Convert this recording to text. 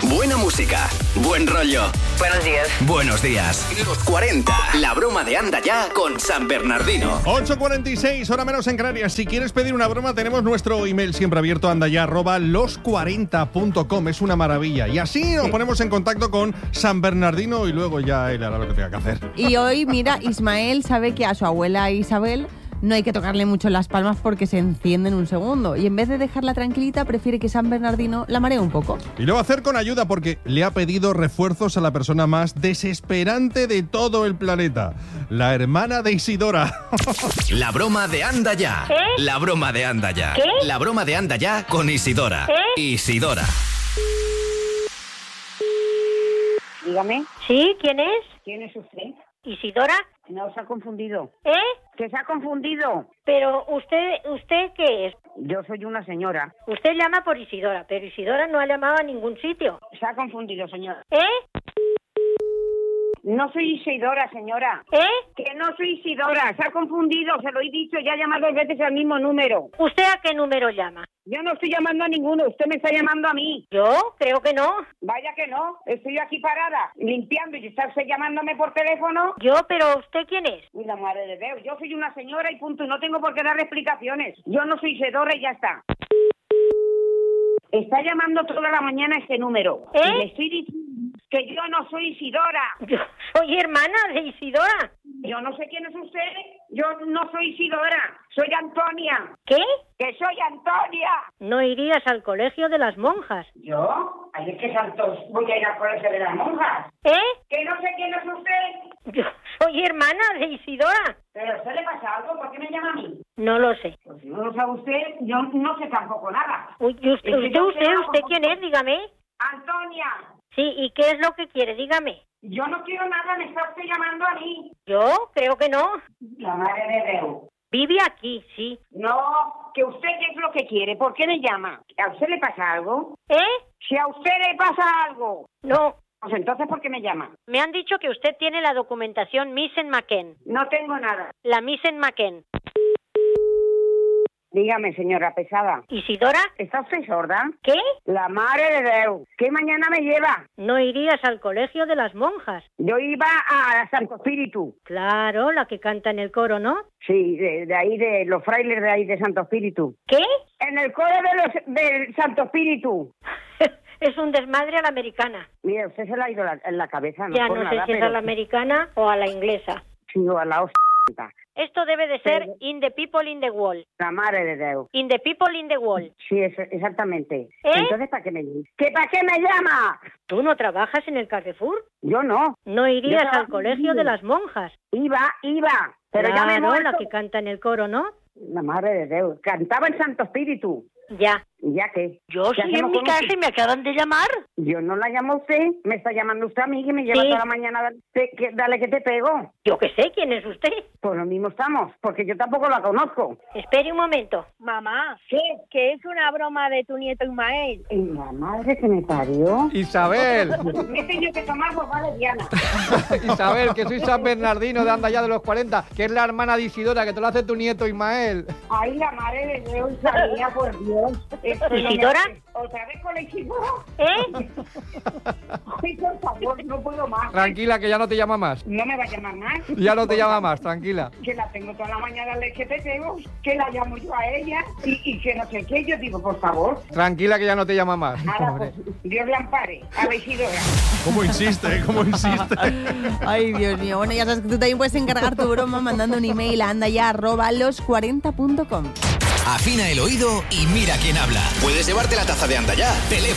Buena música, buen rollo. Buenos días. Buenos días. Los 40. La broma de Anda Ya con San Bernardino. 8:46, hora menos en Canarias. Si quieres pedir una broma, tenemos nuestro email siempre abierto, andaya@los40.com. Es una maravilla. Y así nos ponemos en contacto con San Bernardino y luego ya él hará lo que tenga que hacer. Y hoy, mira, Ismael sabe que a su abuela Isabel no hay que tocarle mucho las palmas porque se enciende en un segundo. Y en vez de dejarla tranquilita, prefiere que San Bernardino la maree un poco. Y lo va a hacer con ayuda porque le ha pedido refuerzos a la persona más desesperante de todo el planeta, la hermana de Isidora. La broma de Anda Ya. ¿Qué? La broma de Anda Ya. ¿Qué? La broma de Anda Ya con Isidora. Isidora. Dígame, ¿Sí? ¿Quién es? ¿quién es usted? ¿Isidora? No, se ha confundido. ¿Eh? ¿Que se ha confundido? Pero ¿usted qué es? Yo soy una señora. Usted llama por Isidora, pero Isidora no ha llamado a ningún sitio. Se ha confundido, señora. ¿Eh? No soy Isidora, señora. ¿Eh? Que no soy Isidora, se ha confundido, se lo he dicho, ya ha llamado 2 veces al mismo número. ¿Usted a qué número llama? Yo no estoy llamando a ninguno, usted me está llamando a mí. ¿Yo? Creo que no. Vaya que no, estoy aquí parada, limpiando y está usted llamándome por teléfono. ¿Yo? ¿Pero usted quién es? Y la madre de Dios, yo soy una señora y punto, y no tengo por qué dar explicaciones. Yo no soy Isidora y ya está. Está llamando toda la mañana este número. ¿Eh? Y le estoy diciendo que yo no soy Isidora. Yo soy hermana de Isidora. Yo no sé quién es usted. Yo no soy Isidora. Soy Antonia. ¿Qué? ¡Que soy Antonia! ¿No irías al colegio de las monjas? ¿Yo? ¿Ay, qué santos voy a ir al colegio de las monjas? ¿Eh? Que no sé quién es usted. Yo soy hermana de Isidora. ¿Pero a usted le pasa algo? ¿Por qué me llama a mí? No lo sé. Pues si no lo sabe usted, yo no sé tampoco nada. Uy, Es que yo ¿Usted quiero- quién es? Dígame. Antonia, Sí, ¿y qué es lo que quiere? Dígame. yo no quiero nada, me está usted llamando a mí. ¿Yo? Creo que no. La madre de Dios. Vive aquí, sí. No, que usted qué es lo que quiere, ¿por qué me llama? ¿A usted le pasa algo? ¿Eh? Si a usted le pasa algo, No. pues entonces ¿por qué me llama? Me han dicho que usted tiene la documentación Missen McKen. No tengo nada. La Missen McKen. Dígame, señora pesada. ¿Isidora? ¿Está usted sorda? ¿Qué? La madre de Dios. ¿Qué mañana me lleva? ¿No irías al colegio de las monjas? Yo iba a Santo Espíritu. Claro, la que canta en el coro, ¿no? Sí, de ahí, de los frailes de ahí de Santo Espíritu. ¿Qué? En el coro del Santo Espíritu. Es un desmadre a la americana. Mire, usted se le ha ido en la cabeza, no Ya por no nada, sé si es a la americana o a la inglesa. Sí, o a la hostia. Esto debe de ser In the People in the Wall. La madre de Dios. In the People in the Wall. Sí, exactamente. ¿Eh? Entonces, ¿para qué me llama? ¿Que para qué me llama? ¿Tú no trabajas en el Carrefour? Yo no. ¿No irías Yo al trabajo colegio en de el- las monjas? Iba. Pero ya me he Claro, muerto. la que canta en el coro, ¿no? La madre de Dios. Cantaba en Santo Espíritu. Ya. ¿Y ya qué? Yo Ya estoy se en me mi conoce. casa y me acaban de llamar. Yo no la llamo a usted. Me está llamando usted a mí, que me lleva Sí. toda la mañana. Dale que te pego. Yo qué sé, ¿quién es usted? Pues lo mismo estamos, porque yo tampoco la conozco. Espere un momento. Mamá, ¿Qué? que es una broma de tu nieto Ismael. ¿Y la madre que me parió? Isabel, Me he tenido que tomar por valeriana. Isabel, que soy San Bernardino de Anda Ya de los 40, que es la hermana de Isidora, que te lo hace tu nieto Ismael. Ay, la madre de Dios, sabía, por Dios. ¿Isidora? ¿Otra vez con la Isidora? ¿Eh? Ay, por favor, no puedo más. Tranquila, que ya no te llama más. No me va a llamar más. Ya no te llama más, tranquila. Que la tengo toda la mañana que te tengo, que la llamo yo a ella y que no sé qué. Yo digo, por favor, Tranquila, que ya no te llama más. ahora, pues, Dios le ampare a la Isidora. ¿Cómo insiste? ¿Cómo insiste? Ay, Dios mío. Bueno, ya sabes que tú también puedes encargar tu broma mandando un email a andaya@los40.com. Afina el oído y mira quién habla. Puedes llevarte la taza de Anda Ya. Teléfono